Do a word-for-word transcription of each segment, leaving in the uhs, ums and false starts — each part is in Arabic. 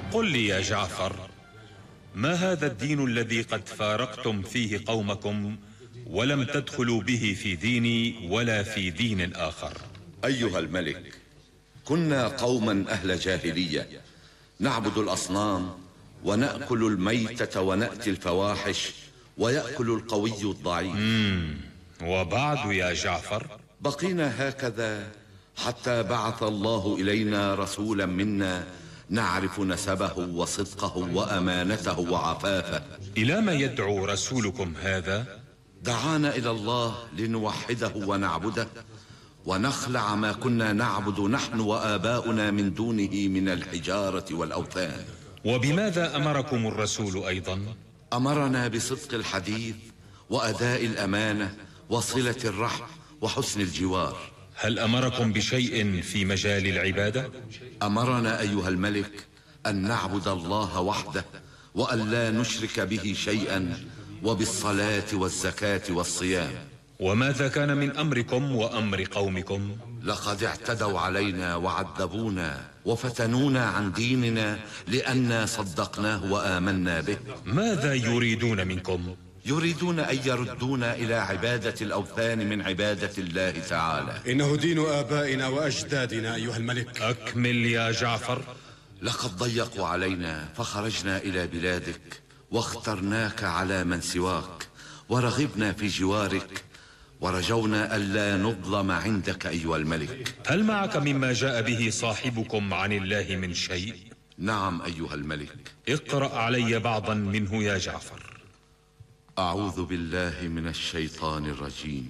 قل لي يا جعفر، ما هذا الدين الذي قد فارقتم فيه قومكم ولم تدخلوا به في ديني ولا في دين آخر؟ أيها الملك، كنا قوما أهل جاهلية نعبد الأصنام ونأكل الميتة ونأتي الفواحش ويأكل القوي الضعيف. مم. وبعد يا جعفر؟ بقينا هكذا حتى بعث الله إلينا رسولا منا نعرف نسبه وصدقه وأمانته وعفافه. إلى ما يدعو رسولكم هذا؟ دعانا إلى الله لنوحده ونعبده ونخلع ما كنا نعبد نحن وآباؤنا من دونه من الحجارة والأوثان. وبماذا أمركم الرسول أيضا؟ أمرنا بصدق الحديث وأداء الأمانة وصلة الرحم وحسن الجوار. هل أمركم بشيء في مجال العبادة؟ أمرنا أيها الملك أن نعبد الله وحده وأن لا نشرك به شيئا، وبالصلاة والزكاة والصيام. وماذا كان من أمركم وأمر قومكم؟ لقد اعتدوا علينا وعذبونا وفتنونا عن ديننا لأننا صدقناه وآمنا به. ماذا يريدون منكم؟ يريدون أن يردونا إلى عبادة الأوثان من عبادة الله تعالى. إنه دين آبائنا وأجدادنا أيها الملك. أكمل يا جعفر. لقد ضيقوا علينا فخرجنا إلى بلادك واخترناك على من سواك ورغبنا في جوارك ورجونا ألا نظلم عندك أيها الملك. هل معك مما جاء به صاحبكم عن الله من شيء؟ نعم أيها الملك. اقرأ علي بعضا منه يا جعفر. أعوذ بالله من الشيطان الرجيم.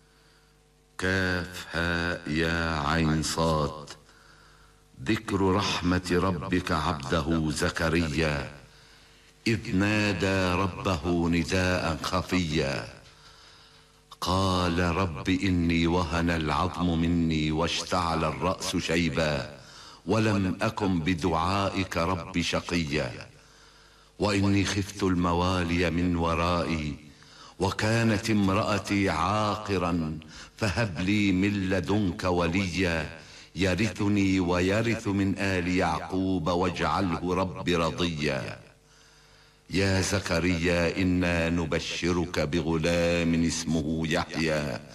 كاف هاء يا عين صاد. ذكر رحمة ربك عبده زكريا إذ نادى ربه نداء خفيا قال رب إني وهن العظم مني واشتعل الرأس شيبا ولم أكن بدعائك رب شقيا وإني خفت الموالي من ورائي وكانت امرأتي عاقرا فهب لي من لدنك وليا يرثني ويرث من آل يعقوب واجعله رب رضيا. يا زكريا إنا نبشرك بغلام اسمه يحيى